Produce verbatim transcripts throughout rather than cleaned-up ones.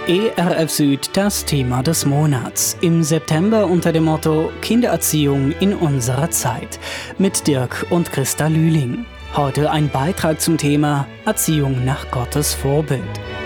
E R F Süd, das Thema des Monats. Im September unter dem Motto Kindererziehung in unserer Zeit mit Dirk und Christa Lühling. Heute ein Beitrag zum Thema Erziehung nach Gottes Vorbild.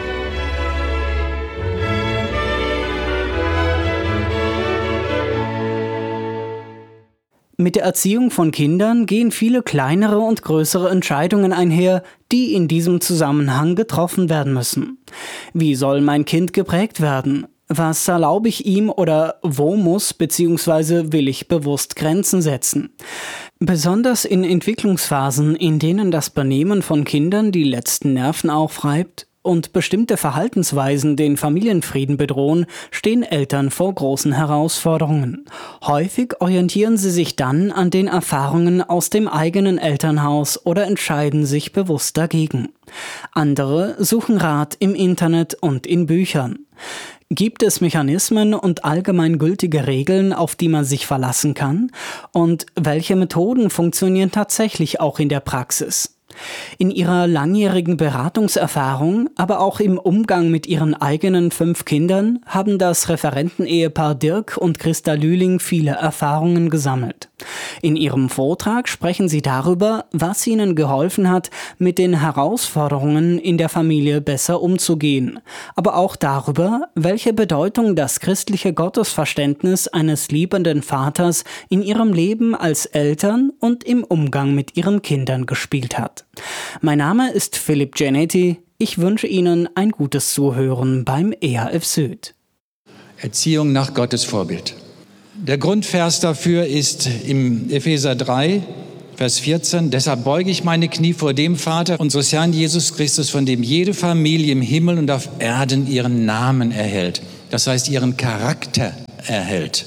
Mit der Erziehung von Kindern gehen viele kleinere und größere Entscheidungen einher, die in diesem Zusammenhang getroffen werden müssen. Wie soll mein Kind geprägt werden? Was erlaube ich ihm oder wo muss bzw. will ich bewusst Grenzen setzen? Besonders in Entwicklungsphasen, in denen das Benehmen von Kindern die letzten Nerven aufreibt und bestimmte Verhaltensweisen den Familienfrieden bedrohen, stehen Eltern vor großen Herausforderungen. Häufig orientieren sie sich dann an den Erfahrungen aus dem eigenen Elternhaus oder entscheiden sich bewusst dagegen. Andere suchen Rat im Internet und in Büchern. Gibt es Mechanismen und allgemeingültige Regeln, auf die man sich verlassen kann? Und welche Methoden funktionieren tatsächlich auch in der Praxis? In ihrer langjährigen Beratungserfahrung, aber auch im Umgang mit ihren eigenen fünf Kindern, haben das Referenten-Ehepaar Dirk und Christa Lühling viele Erfahrungen gesammelt. In ihrem Vortrag sprechen sie darüber, was ihnen geholfen hat, mit den Herausforderungen in der Familie besser umzugehen, aber auch darüber, welche Bedeutung das christliche Gottesverständnis eines liebenden Vaters in ihrem Leben als Eltern und im Umgang mit ihren Kindern gespielt hat. Mein Name ist Philipp Genetti. Ich wünsche Ihnen ein gutes Zuhören beim E R F Süd. Erziehung nach Gottes Vorbild. Der Grundvers dafür ist im Epheser drei, Vers vierzehn. Deshalb beuge ich meine Knie vor dem Vater unseres Herrn Jesus Christus, von dem jede Familie im Himmel und auf Erden ihren Namen erhält. Das heißt, ihren Charakter erhält.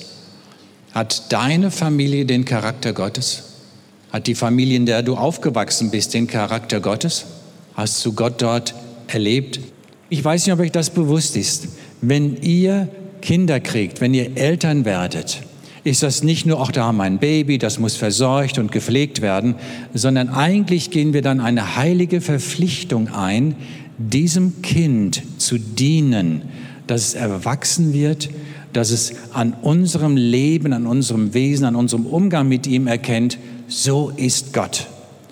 Hat deine Familie den Charakter Gottes? Hat die Familie, in der du aufgewachsen bist, den Charakter Gottes? Hast du Gott dort erlebt? Ich weiß nicht, ob euch das bewusst ist. Wenn ihr Kinder kriegt, wenn ihr Eltern werdet, ist das nicht nur, ach, da haben wir ein Baby, das muss versorgt und gepflegt werden, sondern eigentlich gehen wir dann eine heilige Verpflichtung ein, diesem Kind zu dienen, dass es erwachsen wird, dass es an unserem Leben, an unserem Wesen, an unserem Umgang mit ihm erkennt, so ist Gott.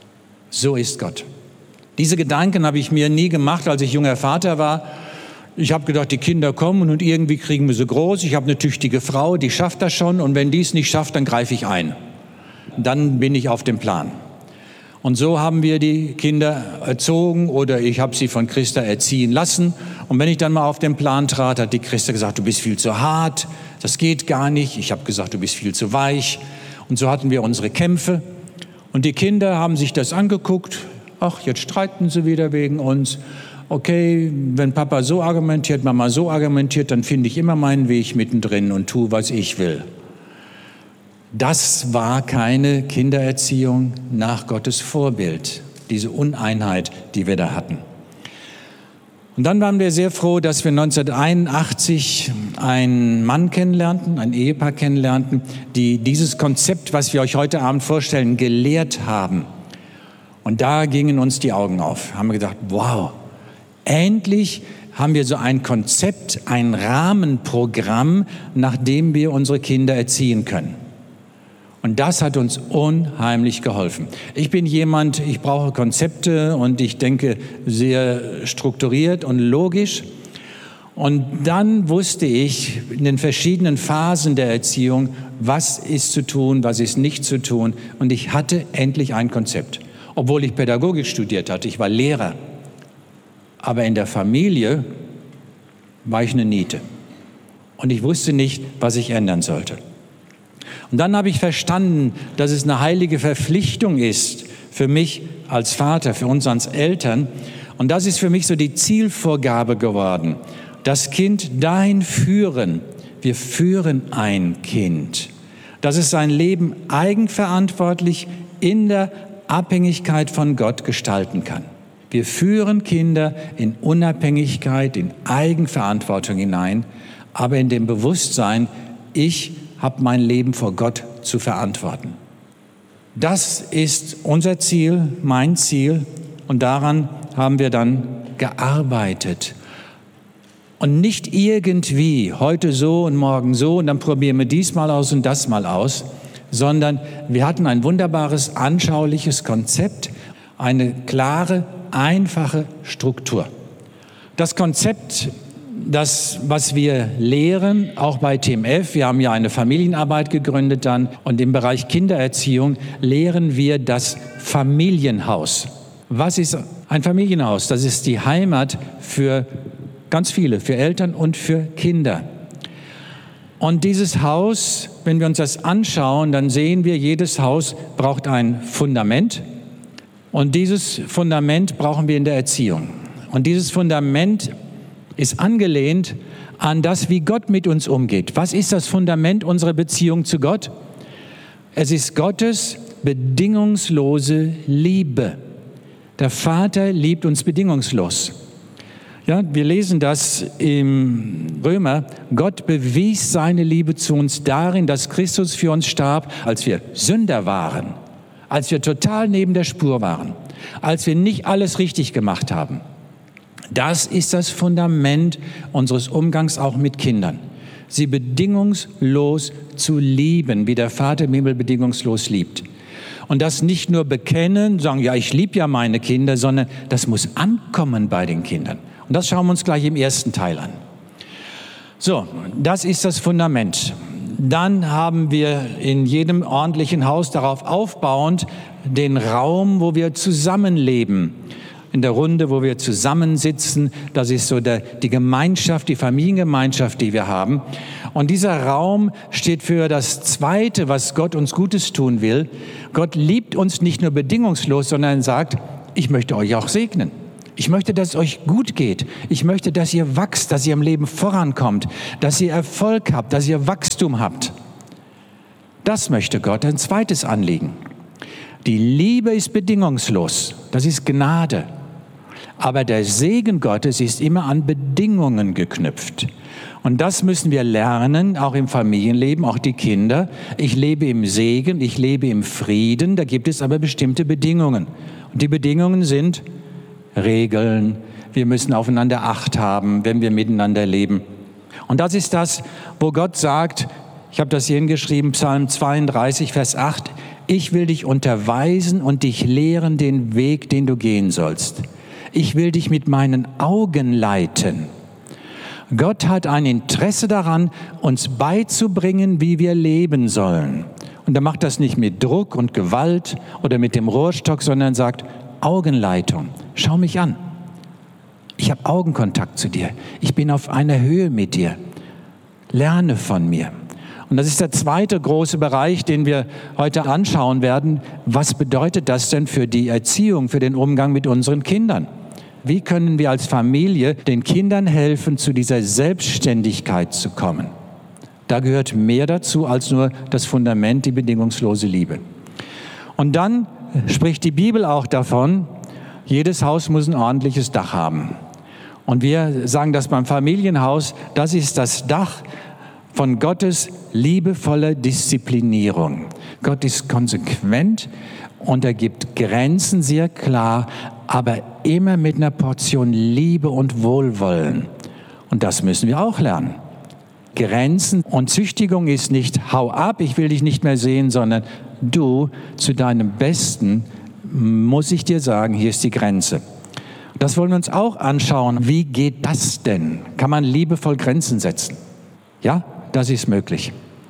So ist Gott. Diese Gedanken habe ich mir nie gemacht, als ich junger Vater war. Ich habe gedacht, die Kinder kommen und irgendwie kriegen wir sie groß. Ich habe eine tüchtige Frau, die schafft das schon. Und wenn die es nicht schafft, dann greife ich ein. Dann bin ich auf dem Plan. Und so haben wir die Kinder erzogen oder ich habe sie von Christa erziehen lassen. Und wenn ich dann mal auf den Plan trat, hat die Christa gesagt, du bist viel zu hart, das geht gar nicht. Ich habe gesagt, du bist viel zu weich. Und so hatten wir unsere Kämpfe. Und die Kinder haben sich das angeguckt. Ach, jetzt streiten sie wieder wegen uns. Okay, wenn Papa so argumentiert, Mama so argumentiert, dann finde ich immer meinen Weg mittendrin und tue, was ich will. Das war keine Kindererziehung nach Gottes Vorbild, diese Uneinheit, die wir da hatten. Und dann waren wir sehr froh, dass wir neunzehnhunderteinundachtzig einen Mann kennenlernten, ein Ehepaar kennenlernten, die dieses Konzept, was wir euch heute Abend vorstellen, gelehrt haben. Und da gingen uns die Augen auf. Haben wir gedacht, wow, endlich haben wir so ein Konzept, ein Rahmenprogramm, nach dem wir unsere Kinder erziehen können. Und das hat uns unheimlich geholfen. Ich bin jemand, ich brauche Konzepte und ich denke sehr strukturiert und logisch. Und dann wusste ich in den verschiedenen Phasen der Erziehung, was ist zu tun, was ist nicht zu tun. Und ich hatte endlich ein Konzept. Obwohl ich Pädagogik studiert hatte, ich war Lehrer. Aber in der Familie war ich eine Niete. Und ich wusste nicht, was ich ändern sollte. Und dann habe ich verstanden, dass es eine heilige Verpflichtung ist für mich als Vater, für uns als Eltern. Und das ist für mich so die Zielvorgabe geworden. Das Kind dahin führen. Wir führen ein Kind. Dass es sein Leben eigenverantwortlich in der Abhängigkeit von Gott gestalten kann. Wir führen Kinder in Unabhängigkeit, in Eigenverantwortung hinein, aber in dem Bewusstsein, ich habe mein Leben vor Gott zu verantworten. Das ist unser Ziel, mein Ziel, und daran haben wir dann gearbeitet. Und nicht irgendwie, heute so und morgen so und dann probieren wir dies mal aus und das mal aus, sondern wir hatten ein wunderbares, anschauliches Konzept, eine klare, einfache Struktur. Das Konzept, das, was wir lehren, auch bei T M F, wir haben ja eine Familienarbeit gegründet dann und im Bereich Kindererziehung lehren wir das Familienhaus. Was ist ein Familienhaus? Das ist die Heimat für ganz viele, für Eltern und für Kinder. Und dieses Haus, wenn wir uns das anschauen, dann sehen wir, jedes Haus braucht ein Fundament. Und dieses Fundament brauchen wir in der Erziehung. Und dieses Fundament ist angelehnt an das, wie Gott mit uns umgeht. Was ist das Fundament unserer Beziehung zu Gott? Es ist Gottes bedingungslose Liebe. Der Vater liebt uns bedingungslos. Ja, wir lesen das im Römer. Gott bewies seine Liebe zu uns darin, dass Christus für uns starb, als wir Sünder waren, als wir total neben der Spur waren, als wir nicht alles richtig gemacht haben. Das ist das Fundament unseres Umgangs auch mit Kindern. Sie bedingungslos zu lieben, wie der Vater im Himmel bedingungslos liebt. Und das nicht nur bekennen, sagen, ja, ich liebe ja meine Kinder, sondern das muss ankommen bei den Kindern. Und das schauen wir uns gleich im ersten Teil an. So, das ist das Fundament. Dann haben wir in jedem ordentlichen Haus darauf aufbauend den Raum, wo wir zusammenleben. In der Runde, wo wir zusammensitzen, das ist so der, die Gemeinschaft, die Familiengemeinschaft, die wir haben. Und dieser Raum steht für das Zweite, was Gott uns Gutes tun will. Gott liebt uns nicht nur bedingungslos, sondern sagt, ich möchte euch auch segnen. Ich möchte, dass es euch gut geht. Ich möchte, dass ihr wachst, dass ihr im Leben vorankommt, dass ihr Erfolg habt, dass ihr Wachstum habt. Das möchte Gott, ein zweites Anliegen. Die Liebe ist bedingungslos, das ist Gnade. Aber der Segen Gottes ist immer an Bedingungen geknüpft. Und das müssen wir lernen, auch im Familienleben, auch die Kinder. Ich lebe im Segen, ich lebe im Frieden, da gibt es aber bestimmte Bedingungen. Und die Bedingungen sind Regeln, wir müssen aufeinander Acht haben, wenn wir miteinander leben. Und das ist das, wo Gott sagt, ich habe das hier hingeschrieben, Psalm zweiunddreißig, Vers acht, ich will dich unterweisen und dich lehren den Weg, den du gehen sollst. Ich will dich mit meinen Augen leiten. Gott hat ein Interesse daran, uns beizubringen, wie wir leben sollen. Und er macht das nicht mit Druck und Gewalt oder mit dem Rohrstock, sondern sagt, Augenleitung, schau mich an. Ich habe Augenkontakt zu dir. Ich bin auf einer Höhe mit dir. Lerne von mir. Und das ist der zweite große Bereich, den wir heute anschauen werden. Was bedeutet das denn für die Erziehung, für den Umgang mit unseren Kindern? Wie können wir als Familie den Kindern helfen, zu dieser Selbstständigkeit zu kommen? Da gehört mehr dazu als nur das Fundament, die bedingungslose Liebe. Und dann spricht die Bibel auch davon, jedes Haus muss ein ordentliches Dach haben. Und wir sagen das beim Familienhaus, das ist das Dach von Gottes liebevoller Disziplinierung. Gott ist konsequent und er gibt Grenzen sehr klar, aber immer mit einer Portion Liebe und Wohlwollen. Und das müssen wir auch lernen. Grenzen und Züchtigung ist nicht, hau ab, ich will dich nicht mehr sehen, sondern du, zu deinem Besten muss ich dir sagen, hier ist die Grenze. Das wollen wir uns auch anschauen. Wie geht das denn? Kann man liebevoll Grenzen setzen? Ja, das ist möglich.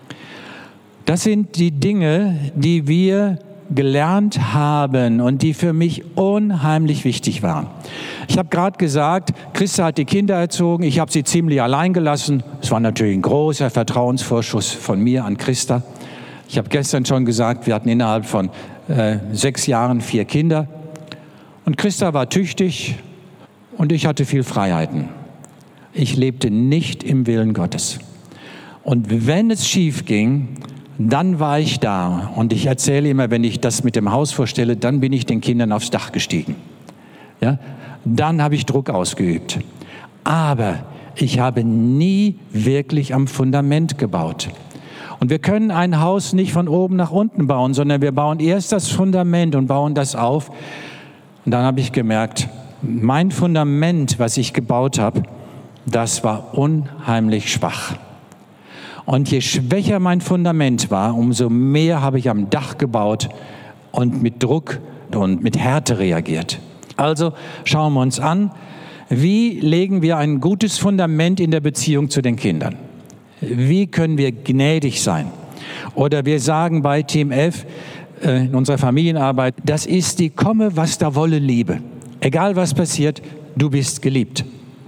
Das sind die Dinge, die wir gelernt haben und die für mich unheimlich wichtig waren. Ich habe gerade gesagt, Christa hat die Kinder erzogen, ich habe sie ziemlich allein gelassen. Es war natürlich ein großer Vertrauensvorschuss von mir an Christa. Ich habe gestern schon gesagt, wir hatten innerhalb von äh, sechs Jahren vier Kinder. Und Christa war tüchtig und ich hatte viel Freiheiten. Ich lebte nicht im Willen Gottes. Und wenn es schief ging, dann war ich da. Und ich erzähle immer, wenn ich das mit dem Haus vorstelle, dann bin ich den Kindern aufs Dach gestiegen. Ja? Dann habe ich Druck ausgeübt. Aber ich habe nie wirklich am Fundament gebaut. Und wir können ein Haus nicht von oben nach unten bauen, sondern wir bauen erst das Fundament und bauen das auf. Und dann habe ich gemerkt, mein Fundament, was ich gebaut habe, das war unheimlich schwach. Und je schwächer mein Fundament war, umso mehr habe ich am Dach gebaut und mit Druck und mit Härte reagiert. Also schauen wir uns an, wie legen wir ein gutes Fundament in der Beziehung zu den Kindern? Wie können wir gnädig sein? Oder wir sagen bei Team F äh, in unserer Familienarbeit, das ist die komme, was da wolle Liebe. Egal was passiert, du bist geliebt.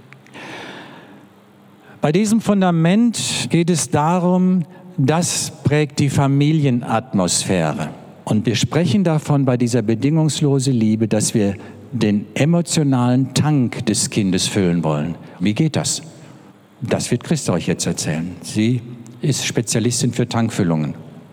Bei diesem Fundament geht es darum, das prägt die Familienatmosphäre. Und wir sprechen davon bei dieser bedingungslosen Liebe, dass wir den emotionalen Tank des Kindes füllen wollen. Wie geht das? Das wird Christa euch jetzt erzählen. Sie ist Spezialistin für Tankfüllungen.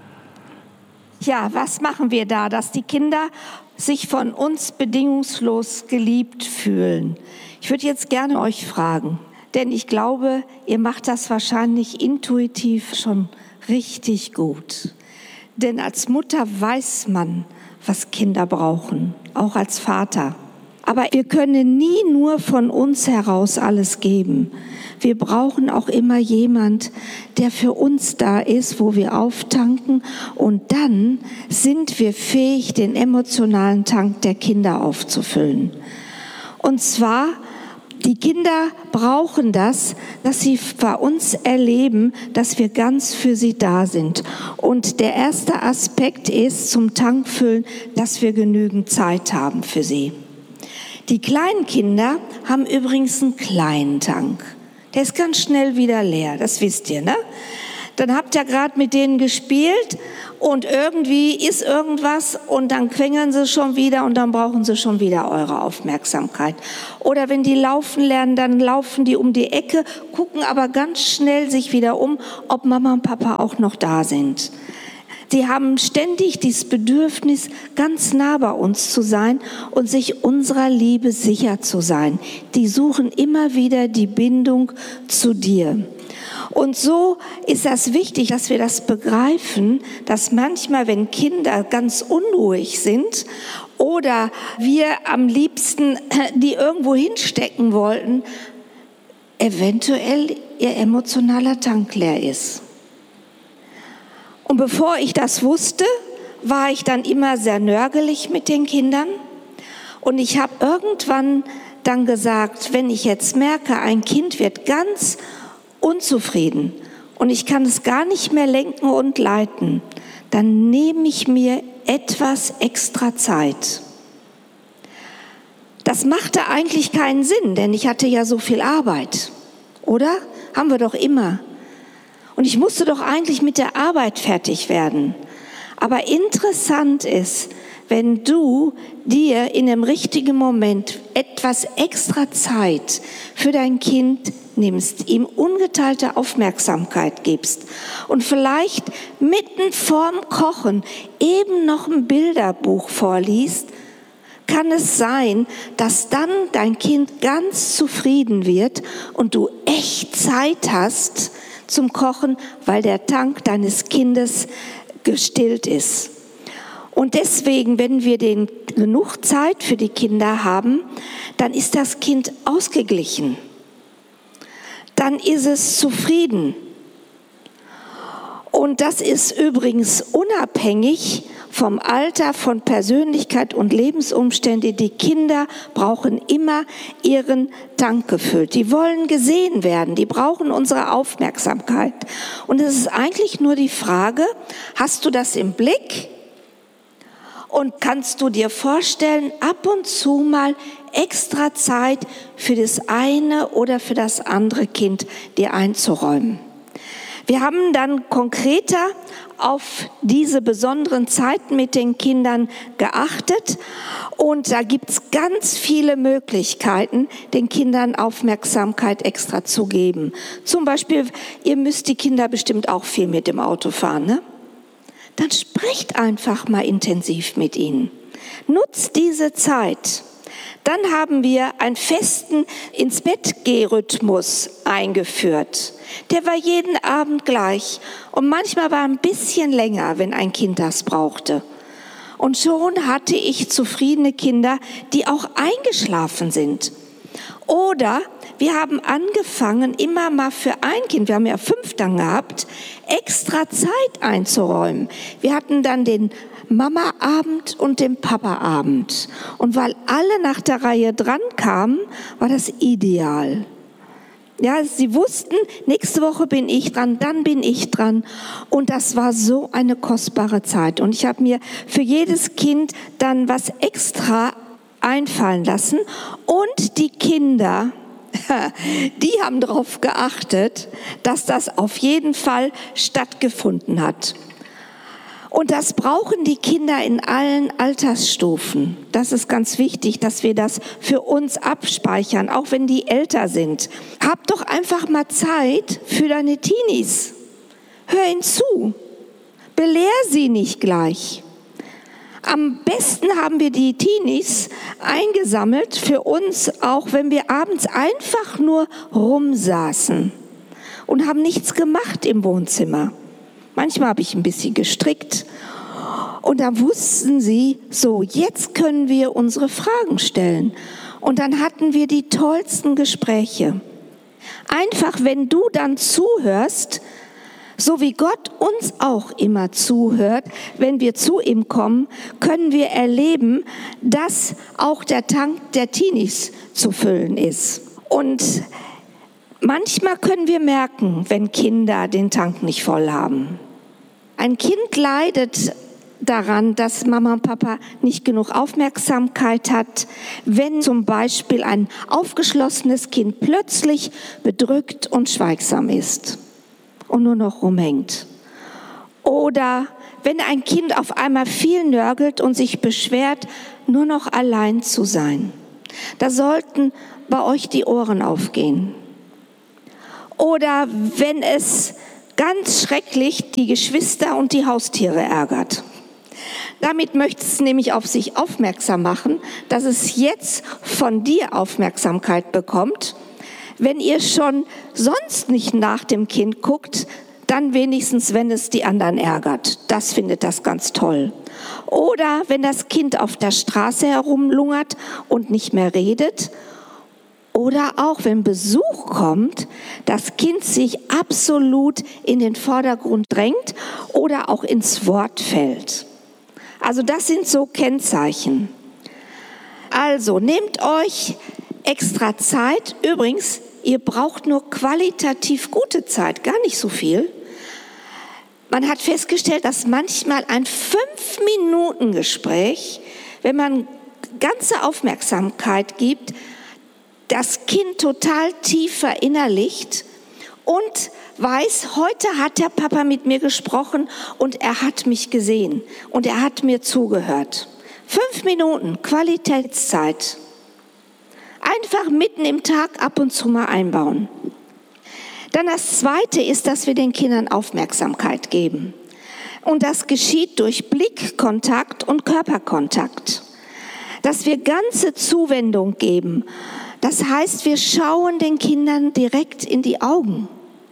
Ja, was machen wir da, dass die Kinder sich von uns bedingungslos geliebt fühlen? Ich würde jetzt gerne euch fragen, denn ich glaube, ihr macht das wahrscheinlich intuitiv schon richtig gut. Denn als Mutter weiß man, was Kinder brauchen, auch als Vater. Aber wir können nie nur von uns heraus alles geben. Wir brauchen auch immer jemand, der für uns da ist, wo wir auftanken. Und dann sind wir fähig, den emotionalen Tank der Kinder aufzufüllen. Und zwar, die Kinder brauchen das, dass sie bei uns erleben, dass wir ganz für sie da sind. Und der erste Aspekt ist zum Tankfüllen, dass wir genügend Zeit haben für sie. Die kleinen Kinder haben übrigens einen kleinen Tank. Der ist ganz schnell wieder leer, das wisst ihr, ne? Dann habt ihr gerade mit denen gespielt und irgendwie ist irgendwas und dann quengeln sie schon wieder und dann brauchen sie schon wieder eure Aufmerksamkeit. Oder wenn die laufen lernen, dann laufen die um die Ecke, gucken aber ganz schnell sich wieder um, ob Mama und Papa auch noch da sind. Sie haben ständig dieses Bedürfnis, ganz nah bei uns zu sein und sich unserer Liebe sicher zu sein. Die suchen immer wieder die Bindung zu dir. Und so ist das wichtig, dass wir das begreifen, dass manchmal, wenn Kinder ganz unruhig sind oder wir am liebsten die irgendwo hinstecken wollten, eventuell ihr emotionaler Tank leer ist. Und bevor ich das wusste, war ich dann immer sehr nörgelig mit den Kindern. Und ich habe irgendwann dann gesagt, wenn ich jetzt merke, ein Kind wird ganz unzufrieden und ich kann es gar nicht mehr lenken und leiten, dann nehme ich mir etwas extra Zeit. Das machte eigentlich keinen Sinn, denn ich hatte ja so viel Arbeit, oder? Haben wir doch immer. Und ich musste doch eigentlich mit der Arbeit fertig werden. Aber interessant ist, wenn du dir in dem richtigen Moment etwas extra Zeit für dein Kind nimmst, ihm ungeteilte Aufmerksamkeit gibst und vielleicht mitten vorm Kochen eben noch ein Bilderbuch vorliest, kann es sein, dass dann dein Kind ganz zufrieden wird und du echt Zeit hast zum Kochen, weil der Tank deines Kindes gestillt ist. Und deswegen, wenn wir den genug Zeit für die Kinder haben, dann ist das Kind ausgeglichen. Dann ist es zufrieden. Und das ist übrigens unabhängig vom Alter, von Persönlichkeit und Lebensumstände. Die Kinder brauchen immer ihren Tank gefüllt. Die wollen gesehen werden, die brauchen unsere Aufmerksamkeit. Und es ist eigentlich nur die Frage, hast du das im Blick? Und kannst du dir vorstellen, ab und zu mal extra Zeit für das eine oder für das andere Kind dir einzuräumen? Wir haben dann konkreter auf diese besonderen Zeiten mit den Kindern geachtet und da gibt es ganz viele Möglichkeiten, den Kindern Aufmerksamkeit extra zu geben. Zum Beispiel, ihr müsst die Kinder bestimmt auch viel mit dem Auto fahren, ne? Dann sprecht einfach mal intensiv mit ihnen. Nutzt diese Zeit. Dann haben wir einen festen Ins-Bett-Geh-Rhythmus eingeführt. Der war jeden Abend gleich und manchmal war ein bisschen länger, wenn ein Kind das brauchte. Und schon hatte ich zufriedene Kinder, die auch eingeschlafen sind. Oder wir haben angefangen, immer mal für ein Kind, wir haben ja fünf dann gehabt, extra Zeit einzuräumen. Wir hatten dann den Mama-Abend und den Papa-Abend. Und weil alle nach der Reihe dran kamen, war das ideal. Ja, sie wussten, nächste Woche bin ich dran, dann bin ich dran. Und das war so eine kostbare Zeit. Und ich habe mir für jedes Kind dann was extra einfallen lassen. Und die Kinder, die haben darauf geachtet, dass das auf jeden Fall stattgefunden hat. Und das brauchen die Kinder in allen Altersstufen. Das ist ganz wichtig, dass wir das für uns abspeichern, auch wenn die älter sind. Hab doch einfach mal Zeit für deine Teenies. Hör ihnen zu. Belehr sie nicht gleich. Am besten haben wir die Teenies eingesammelt für uns, auch wenn wir abends einfach nur rumsaßen und haben nichts gemacht im Wohnzimmer. Manchmal habe ich ein bisschen gestrickt und da wussten sie, so, jetzt können wir unsere Fragen stellen. Und dann hatten wir die tollsten Gespräche. Einfach, wenn du dann zuhörst, so wie Gott uns auch immer zuhört, wenn wir zu ihm kommen, können wir erleben, dass auch der Tank der Teenies zu füllen ist. Und manchmal können wir merken, wenn Kinder den Tank nicht voll haben. Ein Kind leidet daran, dass Mama und Papa nicht genug Aufmerksamkeit hat, wenn zum Beispiel ein aufgeschlossenes Kind plötzlich bedrückt und schweigsam ist und nur noch rumhängt. Oder wenn ein Kind auf einmal viel nörgelt und sich beschwert, nur noch allein zu sein. Da sollten bei euch die Ohren aufgehen. Oder wenn es ganz schrecklich die Geschwister und die Haustiere ärgert. Damit möchte es nämlich auf sich aufmerksam machen, dass es jetzt von dir Aufmerksamkeit bekommt. Wenn ihr schon sonst nicht nach dem Kind guckt, dann wenigstens, wenn es die anderen ärgert. Das findet das ganz toll. Oder wenn das Kind auf der Straße herumlungert und nicht mehr redet. Oder auch, wenn Besuch kommt, das Kind sich absolut in den Vordergrund drängt oder auch ins Wort fällt. Also das sind so Kennzeichen. Also nehmt euch extra Zeit. Übrigens, ihr braucht nur qualitativ gute Zeit, gar nicht so viel. Man hat festgestellt, dass manchmal ein Fünf-Minuten-Gespräch, wenn man ganze Aufmerksamkeit gibt, das Kind total tief verinnerlicht und weiß, heute hat der Papa mit mir gesprochen und er hat mich gesehen und er hat mir zugehört. Fünf Minuten Qualitätszeit. Einfach mitten im Tag ab und zu mal einbauen. Dann das Zweite ist, dass wir den Kindern Aufmerksamkeit geben. Und das geschieht durch Blickkontakt und Körperkontakt. Dass wir ganze Zuwendung geben. Das heißt, wir schauen den Kindern direkt in die Augen.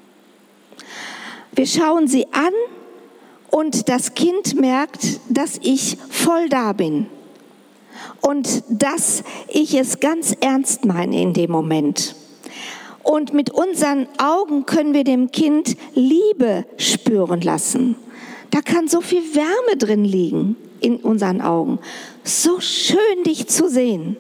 Wir schauen sie an und das Kind merkt, dass ich voll da bin und dass ich es ganz ernst meine in dem Moment. Und mit unseren Augen können wir dem Kind Liebe spüren lassen. Da kann so viel Wärme drin liegen in unseren Augen. So schön, dich zu sehen.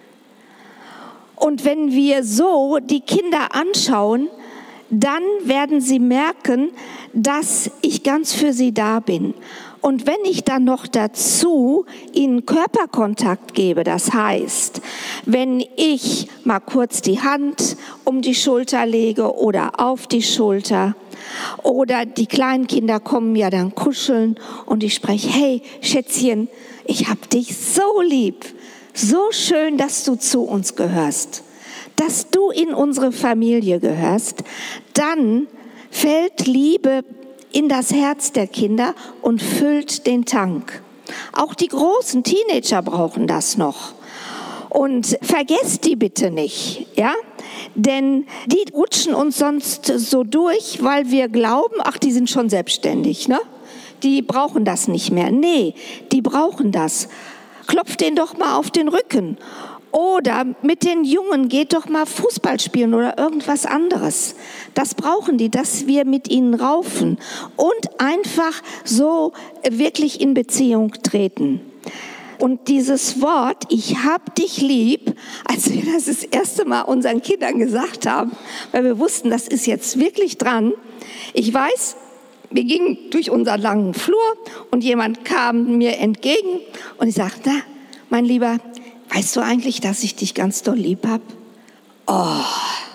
Und wenn wir so die Kinder anschauen, dann werden sie merken, dass ich ganz für sie da bin. Und wenn ich dann noch dazu ihnen Körperkontakt gebe, das heißt, wenn ich mal kurz die Hand um die Schulter lege oder auf die Schulter, oder die kleinen Kinder kommen ja dann kuscheln und ich spreche, hey Schätzchen, ich hab dich so lieb. So schön, dass du zu uns gehörst, dass du in unsere Familie gehörst. Dann fällt Liebe in das Herz der Kinder und füllt den Tank. Auch die großen Teenager brauchen das noch. Und vergesst die bitte nicht, ja? Denn die rutschen uns sonst so durch, weil wir glauben, ach, die sind schon selbstständig, ne? Die brauchen das nicht mehr. Nee, die brauchen das. Klopft den doch mal auf den Rücken Oder mit den Jungen, geht doch mal Fußball spielen oder irgendwas anderes. Das brauchen die, dass wir mit ihnen raufen und einfach so wirklich in Beziehung treten. Und dieses Wort, ich hab dich lieb, als wir das das erste Mal unseren Kindern gesagt haben, weil wir wussten, das ist jetzt wirklich dran. Ich weiß, wir gingen durch unseren langen Flur und jemand kam mir entgegen und ich sagte, na, mein Lieber, weißt du eigentlich, dass ich dich ganz doll lieb habe? Oh,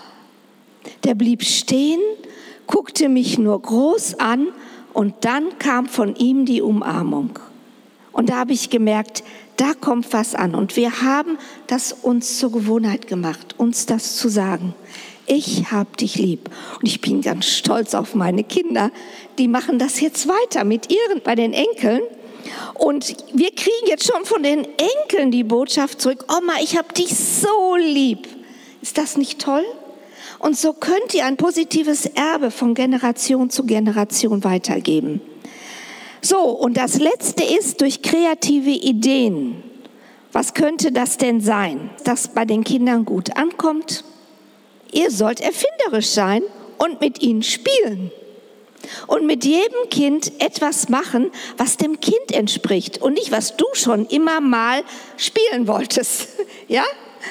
der blieb stehen, guckte mich nur groß an und dann kam von ihm die Umarmung. Und da habe ich gemerkt, da kommt was an. Und wir haben das uns zur Gewohnheit gemacht, uns das zu sagen. Ich hab dich lieb. Und ich bin ganz stolz auf meine Kinder. Die machen das jetzt weiter mit ihren, bei den Enkeln. Und wir kriegen jetzt schon von den Enkeln die Botschaft zurück, Oma, ich hab dich so lieb. Ist das nicht toll? Und so könnt ihr ein positives Erbe von Generation zu Generation weitergeben. So, und das Letzte ist durch kreative Ideen. Was könnte das denn sein, das bei den Kindern gut ankommt? Ihr sollt erfinderisch sein und mit ihnen spielen. Und mit jedem Kind etwas machen, was dem Kind entspricht und nicht, was du schon immer mal spielen wolltest. Ja?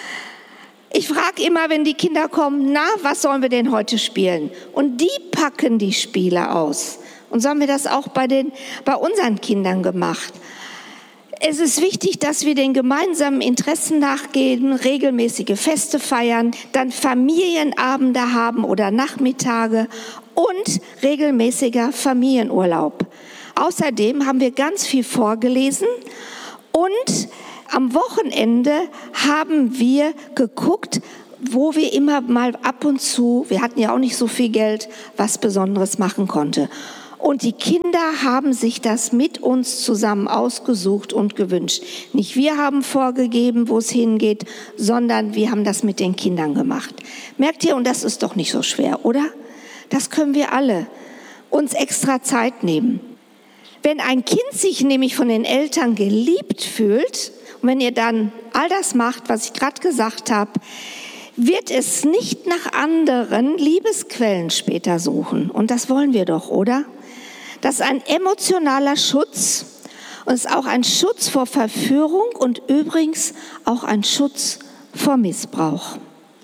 Ich frage immer, wenn die Kinder kommen, na, was sollen wir denn heute spielen? Und die packen die Spiele aus. Und so haben wir das auch bei, den, bei unseren Kindern gemacht. Es ist wichtig, dass wir den gemeinsamen Interessen nachgehen, regelmäßige Feste feiern, dann Familienabende haben oder Nachmittage und regelmäßiger Familienurlaub. Außerdem haben wir ganz viel vorgelesen und am Wochenende haben wir geguckt, wo wir immer mal ab und zu, wir hatten ja auch nicht so viel Geld, was Besonderes machen konnte. Und die Kinder haben sich das mit uns zusammen ausgesucht und gewünscht. Nicht wir haben vorgegeben, wo es hingeht, sondern wir haben das mit den Kindern gemacht. Merkt ihr, und das ist doch nicht so schwer, oder? Das können wir alle uns extra Zeit nehmen. Wenn ein Kind sich nämlich von den Eltern geliebt fühlt, und wenn ihr dann all das macht, was ich gerade gesagt habe, wird es nicht nach anderen Liebesquellen später suchen. Und das wollen wir doch, oder? Das ist ein emotionaler Schutz und ist auch ein Schutz vor Verführung und übrigens auch ein Schutz vor Missbrauch.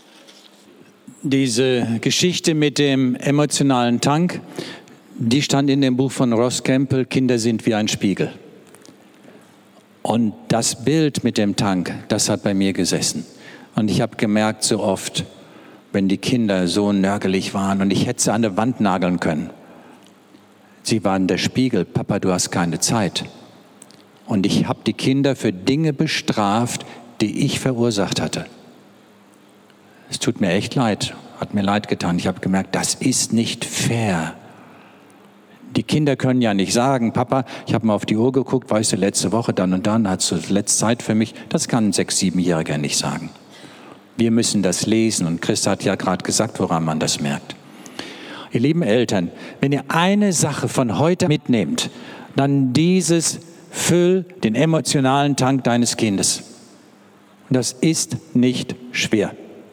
Diese Geschichte mit dem emotionalen Tank, die stand in dem Buch von Ross Campbell, Kinder sind wie ein Spiegel. Und das Bild mit dem Tank, das hat bei mir gesessen. Und ich habe gemerkt so oft, wenn die Kinder so nörgelig waren und ich hätte sie an der Wand nageln können. Sie waren der Spiegel, Papa, du hast keine Zeit. Und ich habe die Kinder für Dinge bestraft, die ich verursacht hatte. Es tut mir echt leid, hat mir leid getan. Ich habe gemerkt, das ist nicht fair. Die Kinder können ja nicht sagen, Papa, ich habe mal auf die Uhr geguckt, weißt du, letzte Woche dann und dann hast du letzte Zeit für mich. Das kann ein Sechs-, Siebenjähriger nicht sagen. Wir müssen das lesen und Christa hat ja gerade gesagt, woran man das merkt. Ihr lieben Eltern, wenn ihr eine Sache von heute mitnehmt, dann dieses, füll den emotionalen Tank deines Kindes. Und das ist nicht schwer.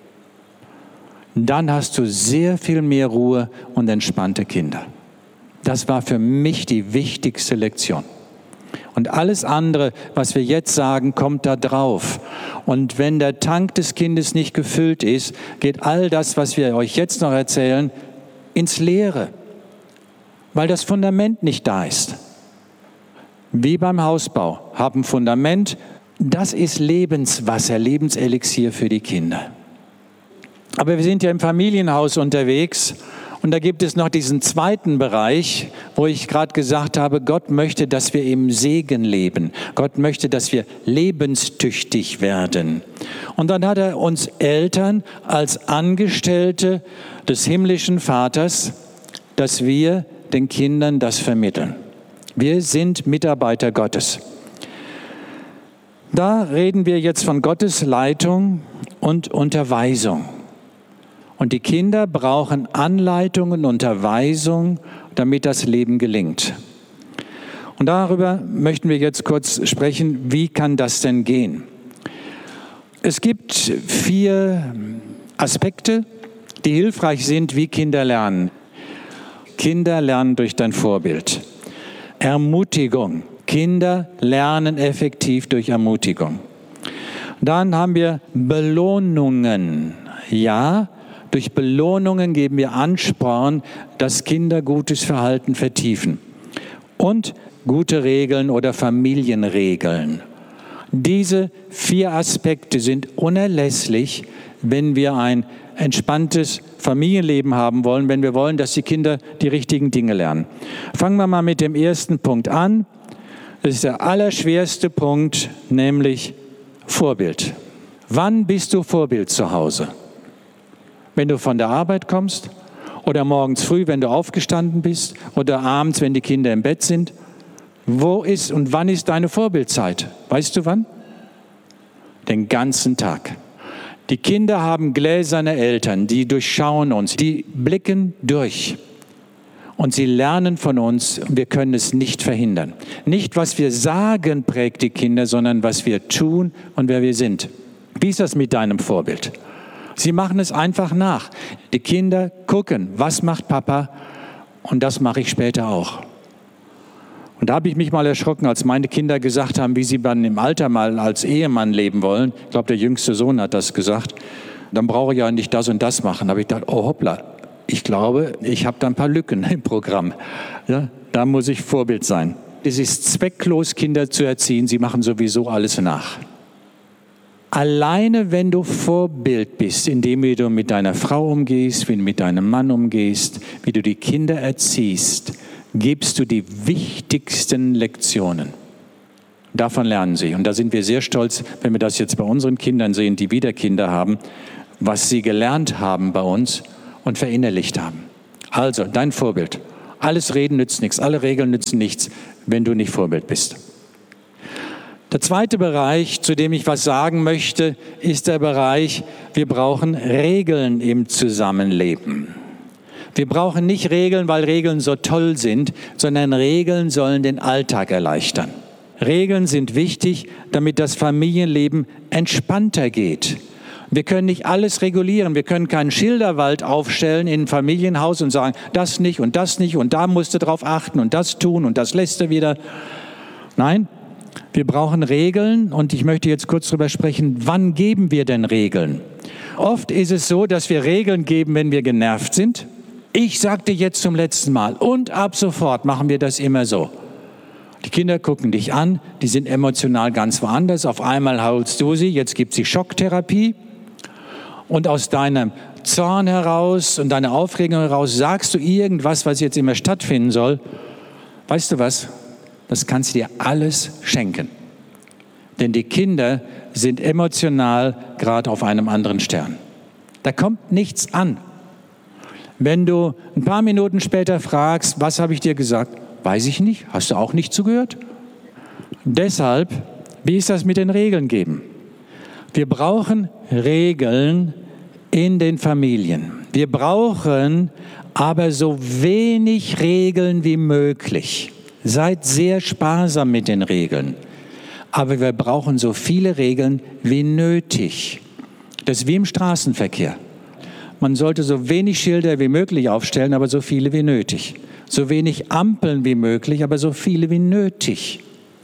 Dann hast du sehr viel mehr Ruhe und entspannte Kinder. Das war für mich die wichtigste Lektion. Und alles andere, was wir jetzt sagen, kommt da drauf. Und wenn der Tank des Kindes nicht gefüllt ist, geht all das, was wir euch jetzt noch erzählen, ins Leere, weil das Fundament nicht da ist. Wie beim Hausbau, haben Fundament, das ist Lebenswasser, Lebenselixier für die Kinder. Aber wir sind ja im Familienhaus unterwegs und da gibt es noch diesen zweiten Bereich, wo ich gerade gesagt habe, Gott möchte, dass wir im Segen leben. Gott möchte, dass wir lebenstüchtig werden. Und dann hat er uns Eltern als Angestellte des himmlischen Vaters, dass wir den Kindern das vermitteln. Wir sind Mitarbeiter Gottes. Da reden wir jetzt von Gottes Leitung und Unterweisung. Und die Kinder brauchen Anleitung und Unterweisung, damit das Leben gelingt. Und darüber möchten wir jetzt kurz sprechen, wie kann das denn gehen? Es gibt vier Aspekte, die hilfreich sind, wie Kinder lernen. Kinder lernen durch dein Vorbild. Ermutigung. Kinder lernen effektiv durch Ermutigung. Dann haben wir Belohnungen. Ja, durch Belohnungen geben wir Ansporn, dass Kinder gutes Verhalten vertiefen. Und gute Regeln oder Familienregeln. Diese vier Aspekte sind unerlässlich, wenn wir ein entspanntes Familienleben haben wollen, wenn wir wollen, dass die Kinder die richtigen Dinge lernen. Fangen wir mal mit dem ersten Punkt an. Das ist der allerschwerste Punkt, nämlich Vorbild. Wann bist du Vorbild zu Hause? Wenn du von der Arbeit kommst oder morgens früh, wenn du aufgestanden bist oder abends, wenn die Kinder im Bett sind? Wo ist und wann ist deine Vorbildzeit? Weißt du wann? Den ganzen Tag. Die Kinder haben gläserne Eltern, die durchschauen uns, die blicken durch. Und sie lernen von uns, und wir können es nicht verhindern. Nicht, was wir sagen, prägt die Kinder, sondern was wir tun und wer wir sind. Wie ist das mit deinem Vorbild? Sie machen es einfach nach. Die Kinder gucken, was macht Papa, und das mache ich später auch. Und da habe ich mich mal erschrocken, als meine Kinder gesagt haben, wie sie dann im Alter mal als Ehemann leben wollen. Ich glaube, der jüngste Sohn hat das gesagt. Dann brauche ich ja nicht das und das machen. Da habe ich gedacht, oh hoppla, ich glaube, ich habe da ein paar Lücken im Programm. Ja, da muss ich Vorbild sein. Es ist zwecklos, Kinder zu erziehen. Sie machen sowieso alles nach. Alleine, wenn du Vorbild bist, indem du mit deiner Frau umgehst, wie du mit deinem Mann umgehst, wie du die Kinder erziehst, gibst du die wichtigsten Lektionen. Davon lernen sie. Und da sind wir sehr stolz, wenn wir das jetzt bei unseren Kindern sehen, die wieder Kinder haben, was sie gelernt haben bei uns und verinnerlicht haben. Also, dein Vorbild. Alles Reden nützt nichts, alle Regeln nützen nichts, wenn du nicht Vorbild bist. Der zweite Bereich, zu dem ich was sagen möchte, ist der Bereich, wir brauchen Regeln im Zusammenleben. Wir brauchen nicht Regeln, weil Regeln so toll sind, sondern Regeln sollen den Alltag erleichtern. Regeln sind wichtig, damit das Familienleben entspannter geht. Wir können nicht alles regulieren. Wir können keinen Schilderwald aufstellen in ein Familienhaus und sagen, das nicht und das nicht und da musst du drauf achten und das tun und das lässt du wieder. Nein, wir brauchen Regeln und ich möchte jetzt kurz darüber sprechen, wann geben wir denn Regeln? Oft ist es so, dass wir Regeln geben, wenn wir genervt sind. Ich sagte jetzt zum letzten Mal und ab sofort machen wir das immer so. Die Kinder gucken dich an, die sind emotional ganz woanders. Auf einmal holst du sie, jetzt gibt sie Schocktherapie. Und aus deinem Zorn heraus und deiner Aufregung heraus sagst du irgendwas, was jetzt immer stattfinden soll. Weißt du was? Das kannst du dir alles schenken. Denn die Kinder sind emotional gerade auf einem anderen Stern. Da kommt nichts an. Wenn du ein paar Minuten später fragst, was habe ich dir gesagt? Weiß ich nicht. Hast du auch nicht zugehört? Deshalb, wie ist das mit den Regeln geben? Wir brauchen Regeln in den Familien. Wir brauchen aber so wenig Regeln wie möglich. Seid sehr sparsam mit den Regeln. Aber wir brauchen so viele Regeln wie nötig. Das ist wie im Straßenverkehr. Man sollte so wenig Schilder wie möglich aufstellen, aber so viele wie nötig. So wenig Ampeln wie möglich, aber so viele wie nötig.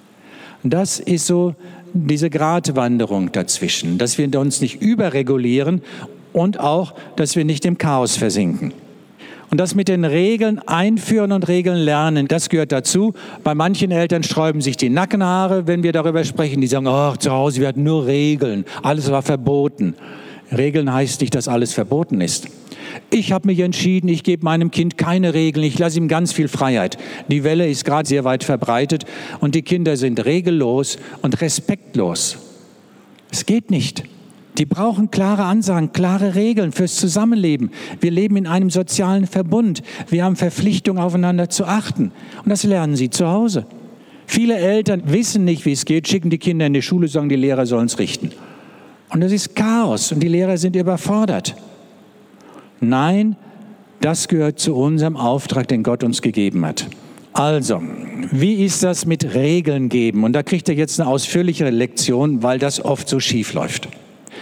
Das ist so diese Gratwanderung dazwischen, dass wir uns nicht überregulieren und auch, dass wir nicht im Chaos versinken. Und das mit den Regeln einführen und Regeln lernen, das gehört dazu. Bei manchen Eltern sträuben sich die Nackenhaare, wenn wir darüber sprechen. Die sagen, oh, zu Hause, wir hatten nur Regeln, alles war verboten. Regeln heißt nicht, dass alles verboten ist. Ich habe mich entschieden, ich gebe meinem Kind keine Regeln, ich lasse ihm ganz viel Freiheit. Die Welle ist gerade sehr weit verbreitet und die Kinder sind regellos und respektlos. Es geht nicht. Die brauchen klare Ansagen, klare Regeln fürs Zusammenleben. Wir leben in einem sozialen Verbund. Wir haben Verpflichtung, aufeinander zu achten. Und das lernen sie zu Hause. Viele Eltern wissen nicht, wie es geht, schicken die Kinder in die Schule, sagen, die Lehrer sollen es richten. Und das ist Chaos und die Lehrer sind überfordert. Nein, das gehört zu unserem Auftrag, den Gott uns gegeben hat. Also, wie ist das mit Regeln geben? Und da kriegt ihr jetzt eine ausführlichere Lektion, weil das oft so schief läuft.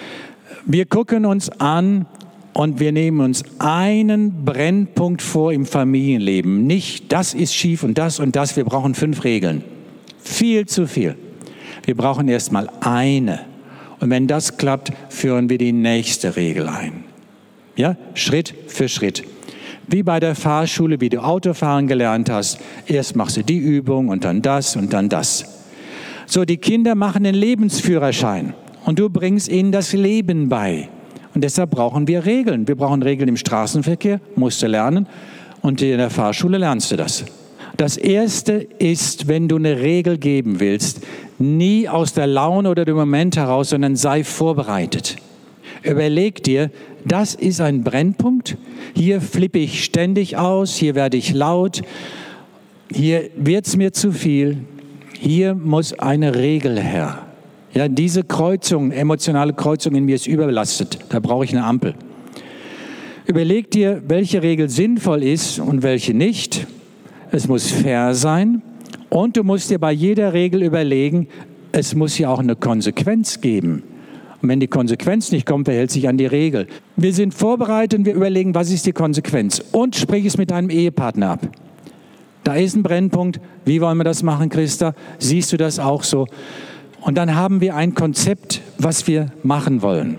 Wir gucken uns an und wir nehmen uns einen Brennpunkt vor im Familienleben. Nicht, das ist schief und das und das. Wir brauchen fünf Regeln. Viel zu viel. Wir brauchen erstmal eine. Und wenn das klappt, führen wir die nächste Regel ein. Ja, Schritt für Schritt. Wie bei der Fahrschule, wie du Autofahren gelernt hast. Erst machst du die Übung und dann das und dann das. So, die Kinder machen den Lebensführerschein und du bringst ihnen das Leben bei. Und deshalb brauchen wir Regeln. Wir brauchen Regeln im Straßenverkehr, musst du lernen. Und in der Fahrschule lernst du das. Das Erste ist, wenn du eine Regel geben willst, nie aus der Laune oder dem Moment heraus, sondern sei vorbereitet. Überleg dir, das ist ein Brennpunkt. Hier flippe ich ständig aus, hier werde ich laut, hier wird es mir zu viel. Hier muss eine Regel her. Ja, diese Kreuzung, emotionale Kreuzung in mir ist überbelastet. Da brauche ich eine Ampel. Überleg dir, welche Regel sinnvoll ist und welche nicht. Es muss fair sein. Und du musst dir bei jeder Regel überlegen, es muss ja auch eine Konsequenz geben. Und wenn die Konsequenz nicht kommt, wer hält sich an die Regel? Wir sind vorbereitet und wir überlegen, was ist die Konsequenz? Und sprich es mit deinem Ehepartner ab. Da ist ein Brennpunkt. Wie wollen wir das machen, Christa? Siehst du das auch so? Und dann haben wir ein Konzept, was wir machen wollen.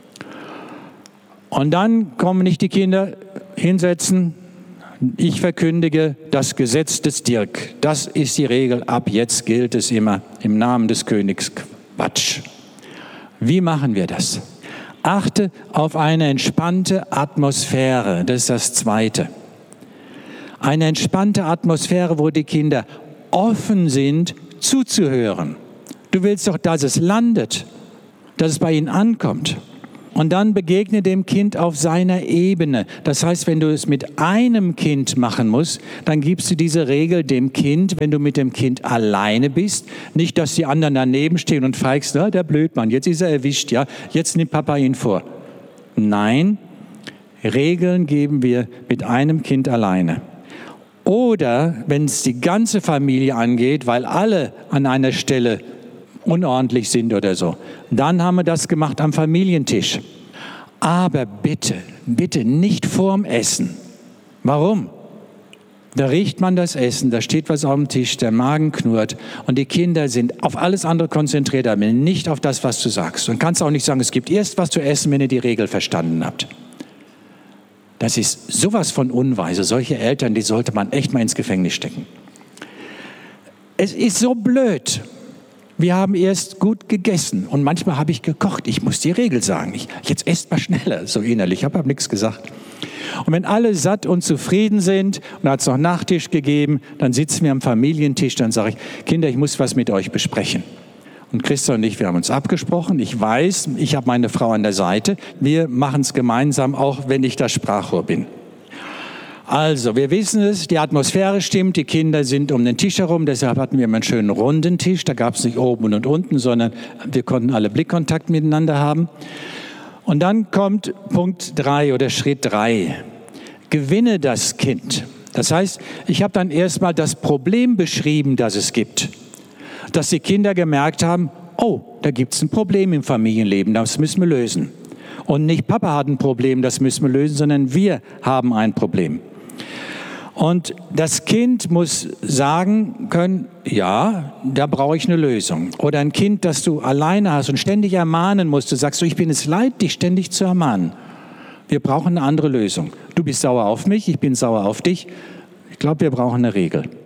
Und dann kommen nicht die Kinder hinsetzen. Ich verkündige das Gesetz des Dirk. Das ist die Regel. Ab jetzt gilt es immer im Namen des Königs. Quatsch. Wie machen wir das? Achte auf eine entspannte Atmosphäre. Das ist das Zweite. Eine entspannte Atmosphäre, wo die Kinder offen sind, zuzuhören. Du willst doch, dass es landet, dass es bei ihnen ankommt. Und dann begegne dem Kind auf seiner Ebene. Das heißt, wenn du es mit einem Kind machen musst, dann gibst du diese Regel dem Kind, wenn du mit dem Kind alleine bist. Nicht, dass die anderen daneben stehen und feigst, ah, der Blödmann, jetzt ist er erwischt, ja, jetzt nimmt Papa ihn vor. Nein, Regeln geben wir mit einem Kind alleine. Oder wenn es die ganze Familie angeht, weil alle an einer Stelle unordentlich sind oder so, dann haben wir das gemacht am Familientisch. Aber bitte, bitte nicht vorm Essen. Warum? Da riecht man das Essen, da steht was auf dem Tisch, der Magen knurrt und die Kinder sind auf alles andere konzentriert, aber nicht auf das, was du sagst. Und kannst auch nicht sagen, es gibt erst was zu essen, wenn ihr die Regel verstanden habt. Das ist sowas von unweise. Solche Eltern, die sollte man echt mal ins Gefängnis stecken. Es ist so blöd. Wir haben erst gut gegessen und manchmal habe ich gekocht. Ich muss die Regel sagen. Ich, jetzt esst mal schneller, so innerlich. Ich habe hab nichts gesagt. Und wenn alle satt und zufrieden sind und hat es noch Nachtisch gegeben, dann sitzen wir am Familientisch, dann sage ich, Kinder, ich muss was mit euch besprechen. Und Christa und ich, wir haben uns abgesprochen. Ich weiß, ich habe meine Frau an der Seite. Wir machen es gemeinsam, auch wenn ich das Sprachrohr bin. Also, wir wissen es, die Atmosphäre stimmt, die Kinder sind um den Tisch herum, deshalb hatten wir immer einen schönen runden Tisch, da gab es nicht oben und unten, sondern wir konnten alle Blickkontakt miteinander haben. Und dann kommt Punkt drei oder Schritt drei. Gewinne das Kind. Das heißt, ich habe dann erstmal das Problem beschrieben, das es gibt. Dass die Kinder gemerkt haben, oh, da gibt es ein Problem im Familienleben, das müssen wir lösen. Und nicht Papa hat ein Problem, das müssen wir lösen, sondern wir haben ein Problem. Und das Kind muss sagen können, ja, da brauche ich eine Lösung. Oder ein Kind, das du alleine hast und ständig ermahnen musst, du sagst, so, ich bin es leid, dich ständig zu ermahnen. Wir brauchen eine andere Lösung. Du bist sauer auf mich, ich bin sauer auf dich. Ich glaube, wir brauchen eine Regel.